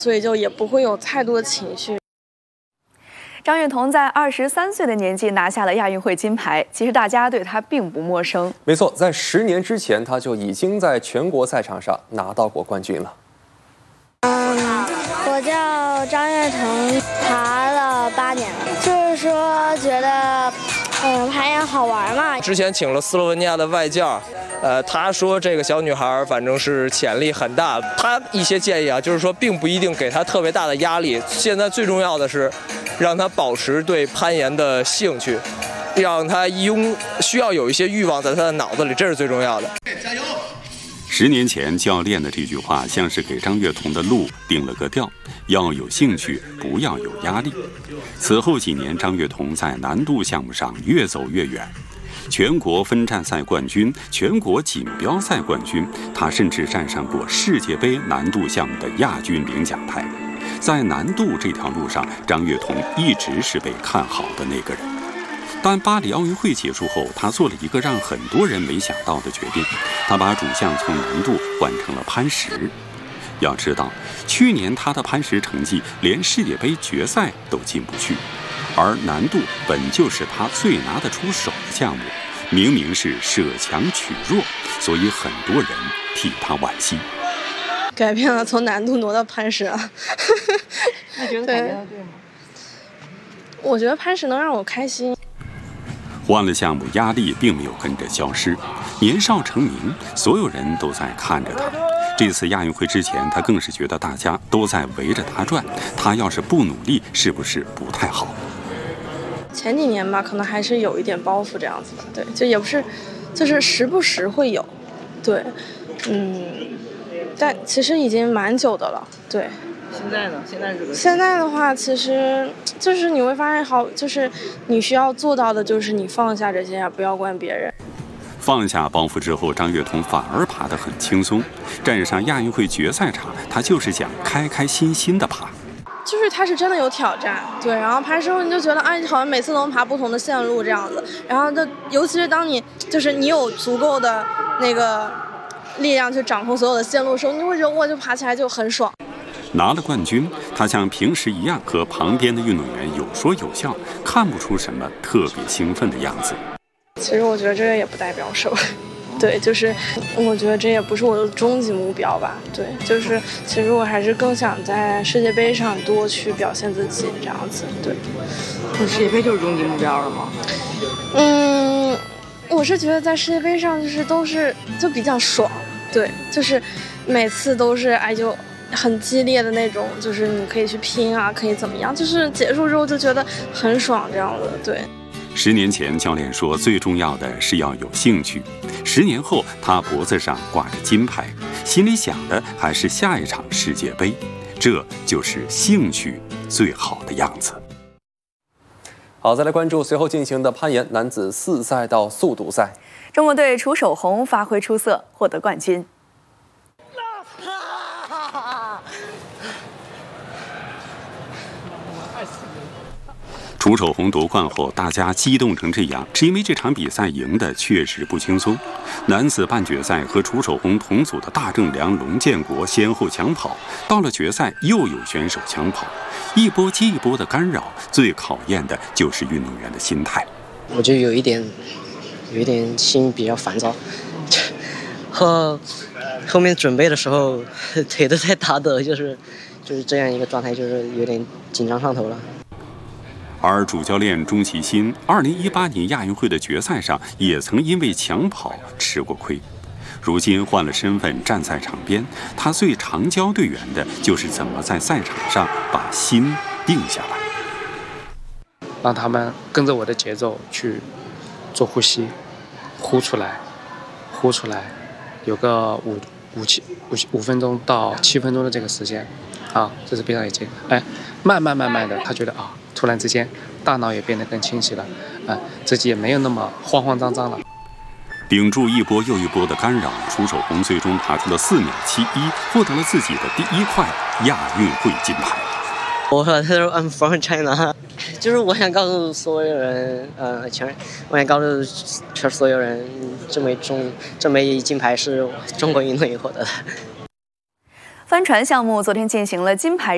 所以就也不会有太多的情绪。 张悦彤在23岁的年纪拿下了亚运会金牌，其实大家对她并不陌生。 没错，在10年之前，她就已经在全国赛场上拿到过冠军了。 我叫张悦彤，爬了8年了，就是说觉得，攀岩好玩嘛。 之前请了斯洛文尼亚的外教，他说这个小女孩反正是潜力很大。他一些建议啊，就是说并不一定给她特别大的压力。现在最重要的是，让她保持对攀岩的兴趣，让她需要有一些欲望在她的脑子里，这是最重要的。 加油 ！10年前教练的这句话，像是给张悦彤的路定了个调，要有兴趣，不要有压力。此后几年，张悦彤在难度项目上越走越远，全国分站赛冠军，全国锦标赛冠军，他甚至站上过世界杯难度项目的亚军领奖台。在难度这条路上，张悦彤一直是被看好的那个人。但巴黎奥运会结束后，他做了一个让很多人没想到的决定，他把主项从难度换成了攀石。要知道，去年他的攀石成绩连世界杯决赛都进不去，而难度本就是他最拿得出手的项目，明明是舍强取弱，所以很多人替他惋惜。 改变了，从难度挪到攀石了。 你觉得改变的对吗？ 我觉得攀石能让我开心。 换了项目，压力并没有跟着消失。年少成名，所有人都在看着他。这次亚运会之前，他更是觉得大家都在围着他转，他要是不努力，是不是不太好？ 前几年吧，可能还是有一点包袱这样子的，对，就也不是，就是时不时会有，对，但其实已经蛮久的了，对。 现在呢？ 现在的话，其实就是你会发现，就是你需要做到的，就是你放下这些，不要管别人。 放下包袱之后，张悦彤反而爬得很轻松。站上亚运会决赛场，他就是想开开心心的爬。 就是他是真的有挑战，对。然后爬的时候你就觉得，好像每次都能爬不同的线路这样子。然后尤其是当你有足够的那个力量去掌控所有的线路的时候，你会觉得就爬起来就很爽。 拿了冠军，他像平时一样和旁边的运动员有说有笑，看不出什么特别兴奋的样子。 其实我觉得这也不代表什么，对，就是我觉得这也不是我的终极目标吧，对，就是其实我还是更想在世界杯上多去表现自己这样子，对。 世界杯就是终极目标了吗？ 我是觉得在世界杯上就比较爽，对，就是每次都是就很激烈的那种，就是你可以去拼啊，可以怎么样，就是结束之后就觉得很爽这样的，对。 10年前，教练说最重要的是要有兴趣。10年后，他脖子上挂着金牌，心里想的还是下一场世界杯，这就是兴趣最好的样子。 好，再来关注随后进行的攀岩男子4赛道速度赛。 中国队楚守宏发挥出色，获得冠军。 楚守宏夺冠后，大家激动成这样，是因为这场比赛赢得确实不轻松。男子半决赛和楚守宏同组的大正良、龙建国先后抢跑，到了决赛又有选手抢跑，一波接一波的干扰，最考验的就是运动员的心态。 我就有一点心比较烦躁，后面准备的时候腿都在打抖，就是这样一个状态，就是有点紧张上头了。 而主教练钟其新2018年亚运会的决赛上也曾因为抢跑吃过亏，如今换了身份站在场边，他最常教队员的就是怎么在赛场上把心定下来， 让他们跟着我的节奏去做呼吸，呼出来，有个5分钟到7分钟的这个时间，这是闭上眼睛，慢慢的，他觉得突然之间大脑也变得更清晰了，自己也没有那么慌张了。 顶住一波又一波的干扰，楚守宏最终爬出了4秒71，获得了自己的第1块亚运会金牌。 我说 I'm from China， 就是我想告诉所有人，我想告诉所有人，这枚金牌是中国运动员获得的。 帆船项目昨天进行了金牌